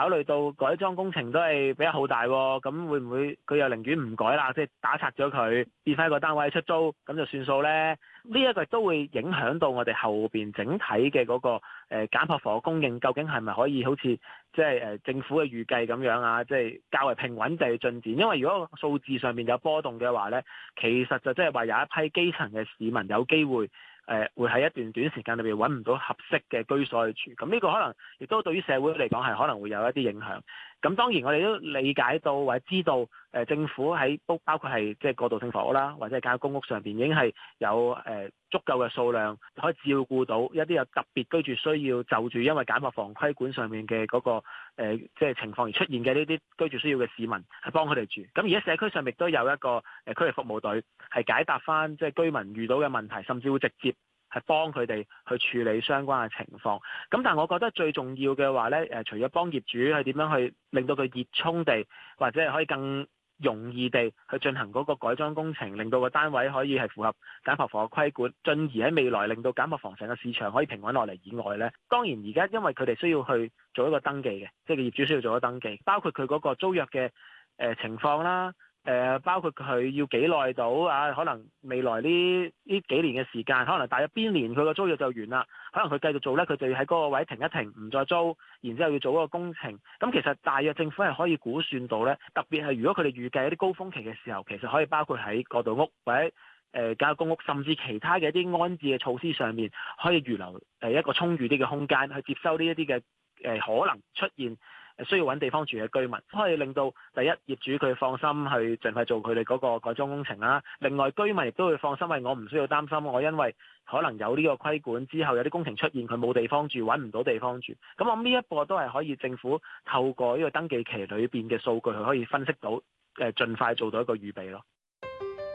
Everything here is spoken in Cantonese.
考慮到改裝工程都係比較浩大喎，咁會唔會佢又寧願唔改啦，即係打拆咗佢，變翻一個單位出租，咁就算數咧？呢一個都會影響到我哋後邊整體嘅嗰個簡樸房屋供應，究竟係咪可以好似即係政府嘅預計咁樣啊？即係較為平穩地進展。因為如果數字上面有波動嘅話咧，其實就即係話有一批基層嘅市民有機會會喺一段短時間裏邊揾唔到合適嘅居所去住。咁呢個可能亦都對於社會嚟講係可能會有一啲影響。咁當然我哋都理解到或者知道，政府喺包括係即係過渡性房屋啦，或者係簡約公屋上邊已經係有足夠嘅數量可以照顧到一啲有特別居住需要就住因為簡樸房規管上面嘅嗰個即係情況而出現嘅呢啲居住需要嘅市民，係幫佢哋住。咁而家社區上亦都有一個區域服務隊係解答翻即係居民遇到嘅問題，甚至會直接係幫佢哋去處理相關嘅情況。咁但係我覺得最重要嘅話咧，除咗幫業主係點樣去令到佢熱衷地，或者係可以更容易地去進行嗰個改裝工程，令到個單位可以係符合簡樸房嘅規管，進而喺未來令到簡樸房成個市場可以平穩落嚟以外咧，當然而家因為佢哋需要去做一個登記嘅，即係個業主需要做一個登記，包括佢嗰個租約嘅情況啦。包括佢要幾耐到啊？可能未來呢幾年嘅時間，可能大約邊年佢個租約就完啦。可能佢繼續做咧，佢就要喺嗰個位停一停，唔再租，然之後要做嗰個工程。咁其實大約政府係可以估算到咧，特別係如果佢哋預計一啲高峰期嘅時候，其實可以包括喺過渡屋或者簡約公屋，甚至其他嘅一啲安置嘅措施上面，可以預留一個充裕啲嘅空間去接收呢一啲嘅可能出現需要揾地方住嘅居民，可以令到第一業主佢放心去盡快做佢哋嗰個改裝工程啦。另外居民亦都會放心，我唔需要擔心，我因為可能有呢個規管之後有啲工程出現，佢冇地方住，揾唔到地方住。咁我諗呢一步都係可以政府透過呢個登記期裏邊嘅數據，佢可以分析到盡快做到一個預備咯。